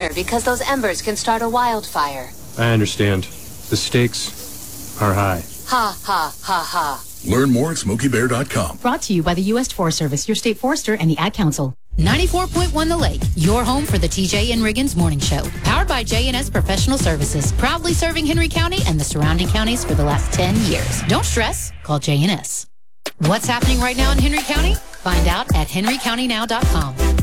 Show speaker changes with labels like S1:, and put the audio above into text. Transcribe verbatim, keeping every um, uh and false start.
S1: sooner because those embers can start a wildfire.
S2: I understand. The stakes are high.
S1: Ha, ha, ha, ha.
S3: Learn more at smokey bear dot com.
S4: Brought to you by the U S Forest Service, your state forester, and the Ad Council.
S5: ninety-four point one The Lake, your home for the T J and Riggins Morning Show. Powered by J and S Professional Services. Proudly serving Henry County and the surrounding counties for the last ten years. Don't stress, call J and S. What's happening right now in Henry County? Find out at henry county now dot com.